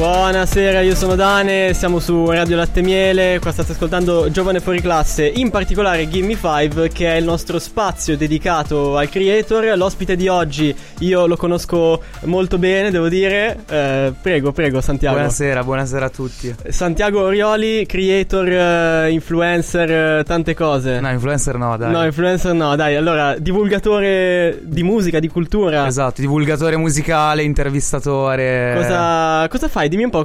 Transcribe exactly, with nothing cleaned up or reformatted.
Buonasera, io sono Dane, siamo su Radio Latte Miele, qua state ascoltando Giovane Fuori Classe, in particolare Gimme Five, che è il nostro spazio dedicato al creator. L'ospite di oggi io lo conosco molto bene, devo dire. eh, Prego, prego Santiago. Buonasera, buonasera a tutti. Santiago Orioli, creator, eh, influencer, eh, tante cose. No, influencer no, dai. No, influencer no, dai. Allora, divulgatore di musica, di cultura. Esatto, divulgatore musicale, intervistatore. Cosa, cosa fai? Dimmi un po'.